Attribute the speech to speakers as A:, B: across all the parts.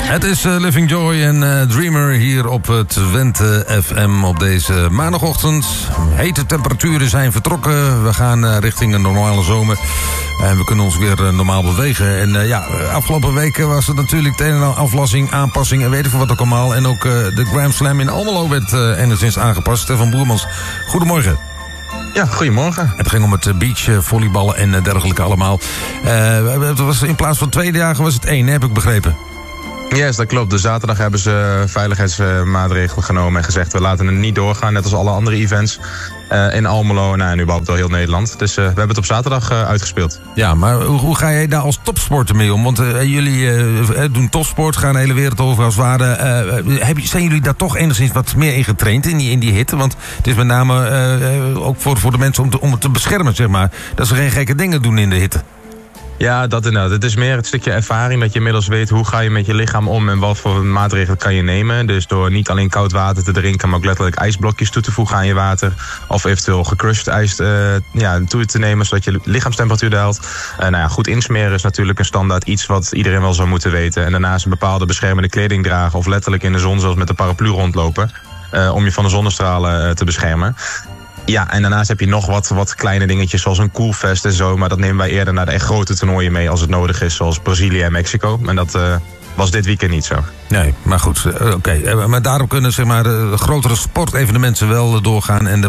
A: Het is Living Joy en Dreamer hier op Twente FM op deze maandagochtend. Hete temperaturen zijn vertrokken. We gaan richting een normale zomer. En we kunnen ons weer normaal bewegen. En afgelopen weken was het natuurlijk het een en al aflassing, aanpassing en weet ik veel wat ook allemaal. En ook de Grand Slam in Almelo werd enigszins aangepast. Stefan Boermans, goedemorgen.
B: Ja, goedemorgen.
A: Het ging om het beachvolleyballen en dergelijke allemaal. Het was in plaats van 2 dagen was het 1, heb ik begrepen.
B: Yes, dat klopt. Dus zaterdag hebben ze veiligheidsmaatregelen genomen en gezegd we laten het niet doorgaan, net als alle andere events in Almelo en überhaupt door heel Nederland. Dus we hebben het op zaterdag uitgespeeld.
A: Ja, maar hoe ga jij daar als topsporter mee om? Want jullie doen topsport, gaan de hele wereld over als het ware. Zijn jullie daar toch enigszins wat meer in getraind in die hitte? Want het is met name ook voor de mensen om het te beschermen, zeg maar. Dat ze geen gekke dingen doen in de hitte.
B: Ja, dat inderdaad. Het is meer het stukje ervaring dat je inmiddels weet hoe ga je met je lichaam om en wat voor maatregelen kan je nemen. Dus door niet alleen koud water te drinken, maar ook letterlijk ijsblokjes toe te voegen aan je water. Of eventueel gecrushed ijs toe te nemen, zodat je lichaamstemperatuur daalt. Goed insmeren is natuurlijk een standaard iets wat iedereen wel zou moeten weten. En daarnaast een bepaalde beschermende kleding dragen of letterlijk in de zon zoals met een paraplu rondlopen. Om je van de zonnestralen te beschermen. Ja, en daarnaast heb je nog wat kleine dingetjes zoals een koelvest en zo. Maar dat nemen wij eerder naar de echt grote toernooien mee als het nodig is. Zoals Brazilië en Mexico. En dat was dit weekend niet zo.
A: Nee, maar goed. Oké. Maar daarom kunnen zeg maar, de grotere sportevenementen wel doorgaan. En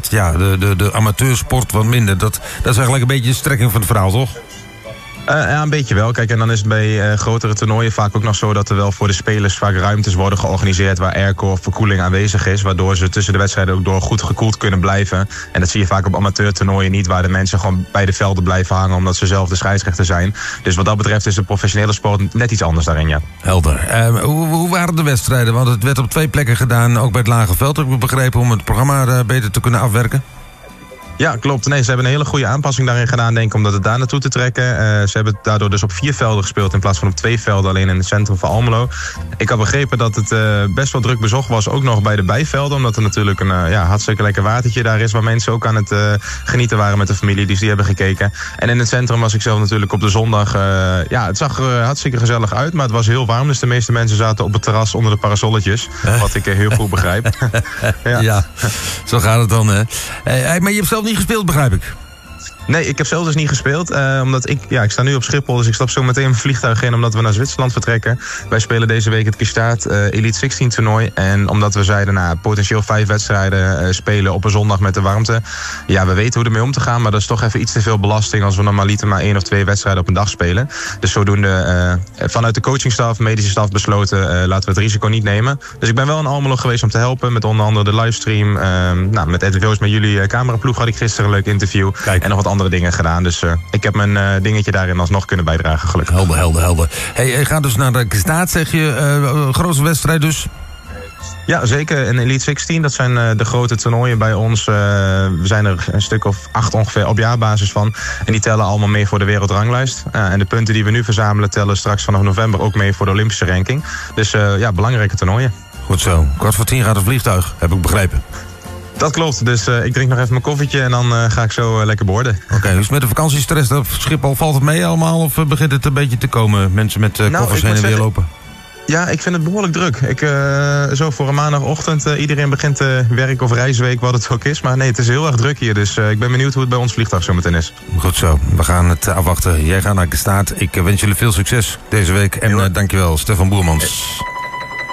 A: de amateursport wat minder. Dat is eigenlijk een beetje de strekking van het verhaal, toch?
B: Ja, een beetje wel. Kijk, en dan is het bij grotere toernooien vaak ook nog zo dat er wel voor de spelers vaak ruimtes worden georganiseerd waar airco of verkoeling aanwezig is, waardoor ze tussen de wedstrijden ook door goed gekoeld kunnen blijven. En dat zie je vaak op amateurtoernooien niet, waar de mensen gewoon bij de velden blijven hangen omdat ze zelf de scheidsrechter zijn. Dus wat dat betreft is de professionele sport net iets anders daarin, ja.
A: Helder. Hoe waren de wedstrijden? Want het werd op 2 plekken gedaan, ook bij het lage veld, heb ik begrepen, om het programma beter te kunnen afwerken.
B: Ja, klopt. Nee, ze hebben een hele goede aanpassing daarin gedaan, denk ik, om dat daar naartoe te trekken. Ze hebben daardoor dus op 4 velden gespeeld in plaats van op 2 velden, alleen in het centrum van Almelo. Ik had begrepen dat het best wel druk bezocht was, ook nog bij de bijvelden, omdat er natuurlijk een hartstikke lekker watertje daar is, waar mensen ook aan het genieten waren met de familie, dus die hebben gekeken. En in het centrum was ik zelf natuurlijk op de zondag. Het zag er hartstikke gezellig uit, maar het was heel warm, dus de meeste mensen zaten op het terras onder de parasolletjes, wat ik heel goed begrijp.
A: Ja, zo gaat het dan, hè. Maar je hebt zelf niet gespeeld, begrijp ik.
B: Nee, ik heb zelf dus niet gespeeld. Omdat ik sta nu op Schiphol, dus ik stap zo meteen mijn vliegtuig in omdat we naar Zwitserland vertrekken. Wij spelen deze week het Gestaat Elite 16 toernooi. En omdat we zeiden, potentieel 5 wedstrijden spelen op een zondag met de warmte. Ja, we weten hoe ermee om te gaan, maar dat is toch even iets te veel belasting als we normaliter maar 1 of 2 wedstrijden op een dag spelen. Dus zodoende vanuit de coachingstaf, medische staf besloten, laten we het risico niet nemen. Dus ik ben wel in Almelo geweest om te helpen met onder andere de livestream. Met RTV's met jullie cameraploeg had ik gisteren een leuk interview. Kijk. En nog wat andere dingen gedaan. Dus ik heb mijn dingetje daarin alsnog kunnen bijdragen, gelukkig.
A: Helder. Hey, je gaat dus naar de Gestaat, zeg je. Grootste wedstrijd dus?
B: Ja, zeker. In Elite 16, dat zijn de grote toernooien bij ons. We zijn er een stuk of 8 ongeveer op jaarbasis van. En die tellen allemaal mee voor de wereldranglijst. En de punten die we nu verzamelen tellen straks vanaf november ook mee voor de Olympische ranking. Dus belangrijke toernooien.
A: Goed zo. 9:15 gaat het vliegtuig, heb ik begrepen.
B: Dat klopt, dus ik drink nog even mijn koffietje en dan ga ik zo lekker boorden.
A: Oké, dus met de vakantiestress op Schiphol valt het mee allemaal of begint het een beetje te komen? Mensen met koffers heen en weer lopen?
B: Ja, ik vind het behoorlijk druk. Zo voor een maandagochtend, iedereen begint werk of reisweek, wat het ook is. Maar nee, het is heel erg druk hier, dus ik ben benieuwd hoe het bij ons vliegtuig zo meteen is.
A: Goed zo, we gaan het afwachten. Jij gaat naar Gestaat. Ik wens jullie veel succes deze week en dankjewel, Stefan Boermans.